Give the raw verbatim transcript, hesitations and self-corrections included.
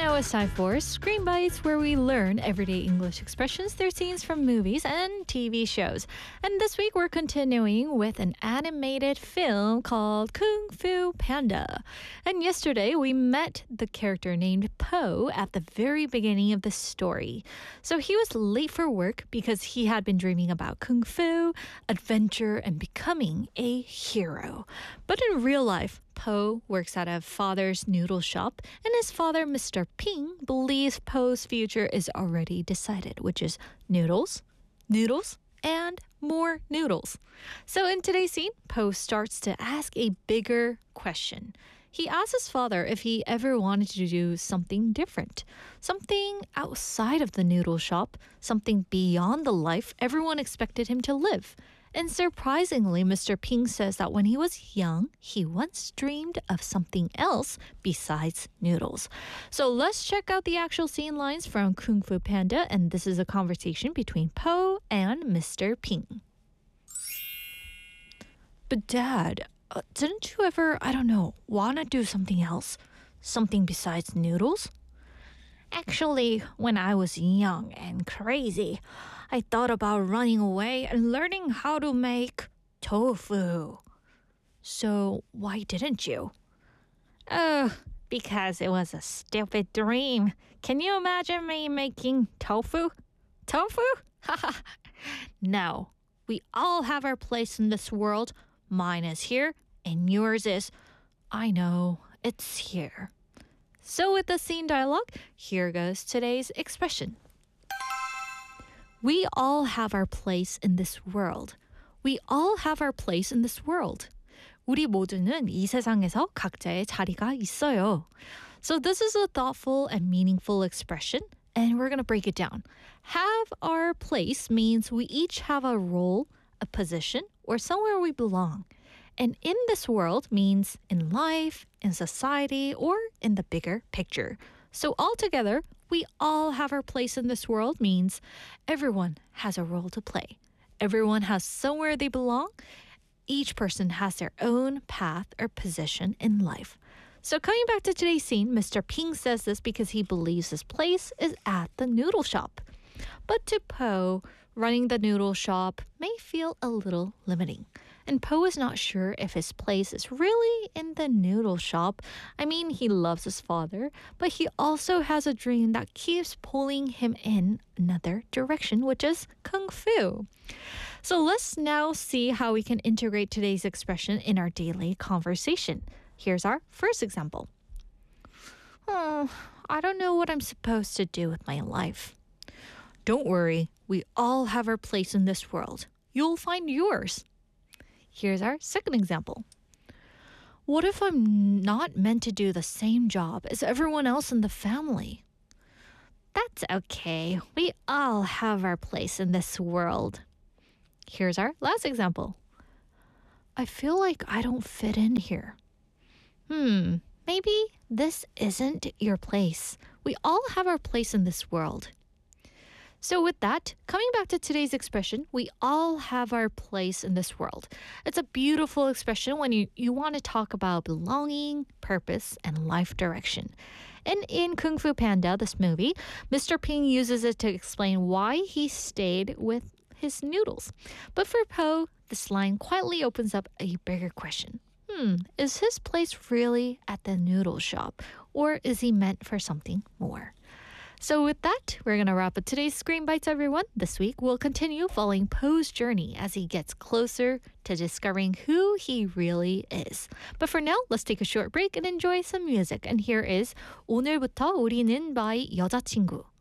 now it's time for Screen Bites, where we learn everyday English expressions through scenes from movies and T V shows. And this week we're continuing with an animated film called Kung Fu Panda. And yesterday we met the character named Po at the very beginning of the story. So he was late for work because he had been dreaming about Kung Fu, adventure, and becoming a hero. But in real life, Po works at a father's noodle shop, and his father, Mister Ping, believes Po's future is already decided, which is noodles, noodles, and more noodles. So in today's scene, Po starts to ask a bigger question. He asks his father if he ever wanted to do something different, something outside of the noodle shop, something beyond the life everyone expected him to live. And surprisingly, Mister Ping says that when he was young, he once dreamed of something else besides noodles. So let's check out the actual scene lines from Kung Fu Panda, and this is a conversation between Po and Mister Ping. But Dad, uh, didn't you ever, I don't know, want to do something else? Something besides noodles? Actually, when I was young and crazy, I thought about running away and learning how to make tofu. So why didn't you? Oh, because it was a stupid dream. Can you imagine me making tofu? Tofu? Haha. No, we all have our place in this world. Mine is here and yours is, I know, it's here. So with the scene dialogue, here goes today's expression. We all have our place in this world. We all have our place in this world. 우리 모두는 이 세상에서 각자의 자리가 있어요. So this is a thoughtful and meaningful expression, and we're going to break it down. Have our place means we each have a role, a position, or somewhere we belong. And in this world means in life, in society, or in the bigger picture. So altogether, we all have our place in this world means everyone has a role to play. Everyone has somewhere they belong. Each person has their own path or position in life. So coming back to today's scene, Mister Ping says this because he believes his place is at the noodle shop. But to Po, running the noodle shop may feel a little limiting. And Po is not sure if his place is really in the noodle shop. I mean, he loves his father, but he also has a dream that keeps pulling him in another direction, which is Kung Fu. So let's now see how we can integrate today's expression in our daily conversation. Here's our first example. Oh, I don't know what I'm supposed to do with my life. Don't worry, we all have our place in this world. You'll find yours. Here's our second example. What if I'm not meant to do the same job as everyone else in the family? That's okay. We all have our place in this world. Here's our last example. I feel like I don't fit in here. Hmm, maybe this isn't your place. We all have our place in this world. So with that, coming back to today's expression, we all have our place in this world. It's a beautiful expression when you, you want to talk about belonging, purpose, and life direction. And in Kung Fu Panda, this movie, Mister Ping uses it to explain why he stayed with his noodles. But for Po, this line quietly opens up a bigger question. Hmm, is his place really at the noodle shop, or is he meant for something more? So with that, we're going to wrap up today's Screen Bites, everyone. This week, we'll continue following Po's journey as he gets closer to discovering who he really is. But for now, let's take a short break and enjoy some music. And here is 오늘부터 우리는 by 여자친구.